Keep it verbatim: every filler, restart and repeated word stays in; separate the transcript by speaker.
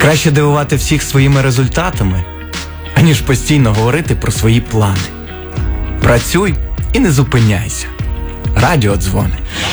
Speaker 1: Краще дивувати всіх своїми результатами, аніж постійно говорити про свої плани. Працюй і не зупиняйся. Радіодзвони.